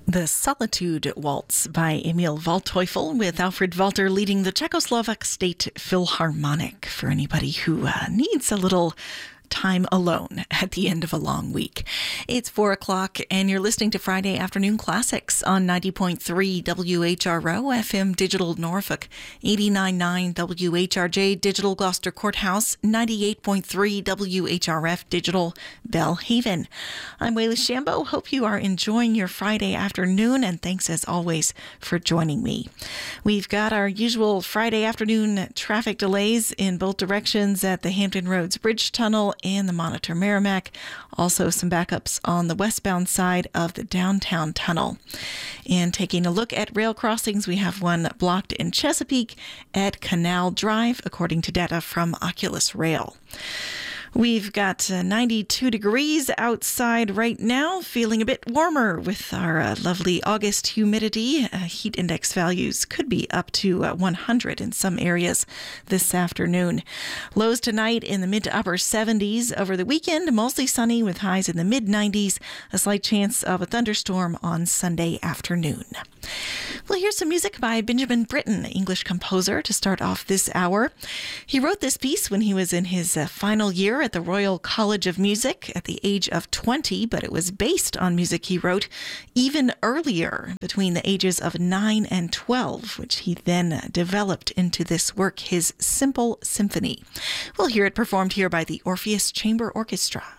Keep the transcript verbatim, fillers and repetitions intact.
The Solitude Waltz by Emil Waldteufel, with Alfred Walter leading the Czechoslovak State Philharmonic, for anybody who uh, needs a little time alone at the end of a long week. It's four o'clock and you're listening to Friday Afternoon Classics on ninety point three W H R O F M Digital Norfolk, eighty-nine point nine W H R J Digital Gloucester Courthouse, ninety-eight point three W H R F Digital Belhaven. I'm Wayla Shambo. Hope you are enjoying your Friday afternoon, and thanks as always for joining me. We've got our usual Friday afternoon traffic delays in both directions at the Hampton Roads Bridge Tunnel and the Monitor Merrimack. Also some backups on the westbound side of the downtown tunnel. And taking a look at rail crossings, we have one blocked in Chesapeake at Canal Drive, according to data from Oculus Rail. We've got uh, ninety-two degrees outside right now, feeling a bit warmer with our uh, lovely August humidity. Uh, heat index values could be up to uh, one hundred in some areas this afternoon. Lows tonight in the mid to upper seventies. Over the weekend, mostly sunny with highs in the mid nineties. A slight chance of a thunderstorm on Sunday afternoon. Well, here's some music by Benjamin Britten, English composer, to start off this hour. He wrote this piece when he was in his uh, final year at the Royal College of Music at the age of twenty, but it was based on music he wrote even earlier, between the ages of nine and twelve, which he then developed into this work, his Simple Symphony. We'll hear it performed here by the Orpheus Chamber Orchestra.